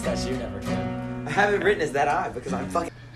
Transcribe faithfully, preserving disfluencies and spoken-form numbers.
Because you never can. I have it written as that eye because I'm fucking.